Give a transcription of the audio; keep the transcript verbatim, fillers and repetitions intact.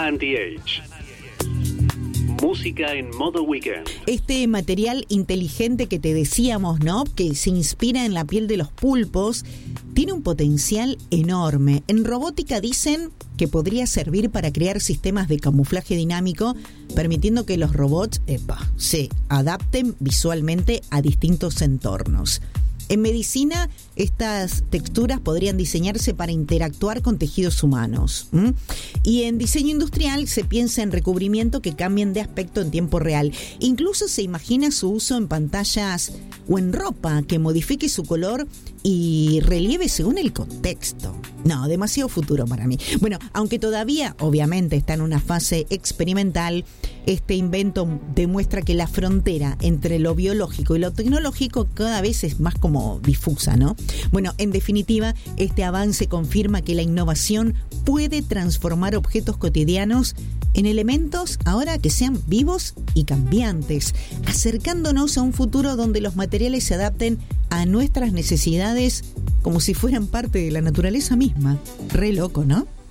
Anti-Age. Música en modo weekend. Este material inteligente que te decíamos, ¿no?, que se inspira en la piel de los pulpos, tiene un potencial enorme. En robótica dicen que podría servir para crear sistemas de camuflaje dinámico, permitiendo que los robots, epa, se adapten visualmente a distintos entornos. En medicina, estas texturas podrían diseñarse para interactuar con tejidos humanos. ¿Mm? Y en diseño industrial se piensa en recubrimiento que cambien de aspecto en tiempo real. Incluso se imagina su uso en pantallas o en ropa que modifique su color y relieve según el contexto. No, demasiado futuro para mí. Bueno, aunque todavía, obviamente, está en una fase experimental, este invento demuestra que la frontera entre lo biológico y lo tecnológico cada vez es más como difusa, ¿no? Bueno, en definitiva, este avance confirma que la innovación puede transformar objetos cotidianos en elementos ahora que sean vivos y cambiantes, acercándonos a un futuro donde los materiales se adapten a nuestras necesidades como si fueran parte de la naturaleza misma. Re loco, ¿no?